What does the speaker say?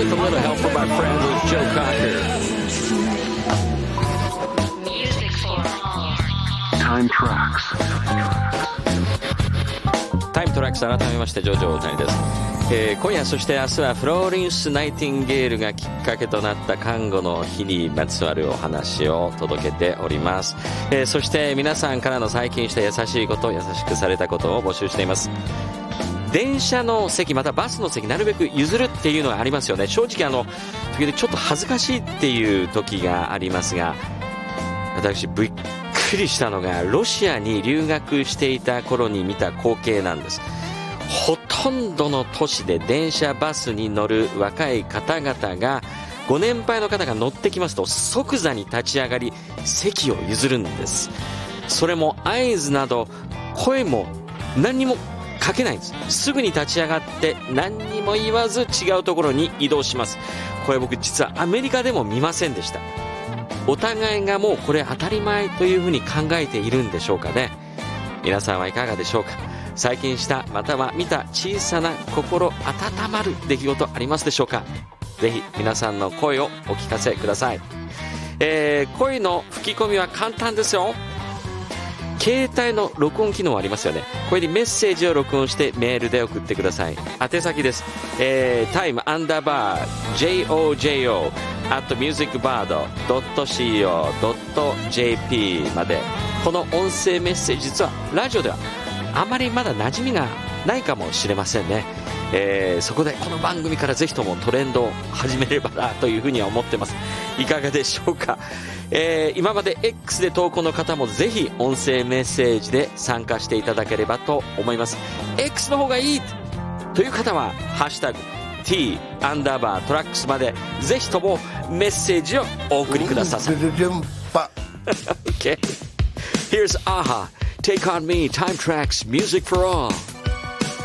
with a little help from our friend Joe Cocker. Music for all. Time Tracks. タイムトラックス改めましてジョジョ大谷です。今夜そして明日はフローリンス・ナイティンゲールがきっかけとなった看護の日にまつわるお話を届けております。そして皆さんからの最近した優しいこと、優しくされたことを募集しています。電車の席またバスの席なるべく譲るっていうのがありますよね。正直時々ちょっと恥ずかしいっていう時がありますが、私びっくりしたのがロシアに留学していた頃に見た光景なんです。ほとんどの都市で電車バスに乗る若い方々がご年配の方が乗ってきますと即座に立ち上がり席を譲るんです。それも合図など声も何にもかけないんです。すぐに立ち上がって何にも言わず違うところに移動します。これ僕実はアメリカでも見ませんでした。お互いがもうこれ当たり前というふうに考えているんでしょうかね。皆さんはいかがでしょうか。最近したまたは見た小さな心温まる出来事ありますでしょうか。ぜひ皆さんの声をお聞かせください。声の吹き込みは簡単ですよ。携帯の録音機能ありますよね。これでメッセージを録音してメールで送ってください。宛先です。time_jojo@musicbird.co.jp まで。この音声メッセージ実はラジオではあまりまだ馴染みがないかもしれませんね。そこでこの番組からぜひともトレンドを始めればなというふうには思ってます。いかがでしょうか。今まで X で投稿の方もぜひ音声メッセージで参加していただければと思います。 X の方がいいという方はハッシュタグ T_tracks までぜひともメッセージをお送りください。Okay. Here's AHA Take on Me Time Tracks Music for All